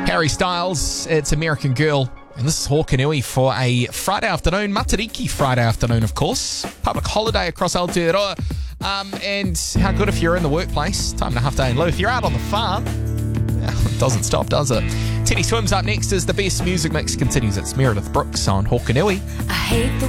Harry Styles, it's American Girl. And this is Hokanui for a Friday afternoon, Matariki Friday afternoon, of course. Public holiday across Aotearoa. And how good if you're in the workplace. Time and a half day in lieu. If you're out on the farm, it doesn't stop, does it? Teddy Swims up next as the best music mix continues. It's Meredith Brooks on Hokanui. I hate the